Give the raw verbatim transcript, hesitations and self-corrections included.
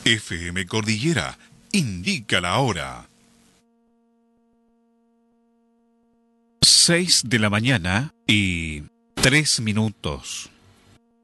F M Cordillera indica la hora. Seis de la mañana y tres minutos.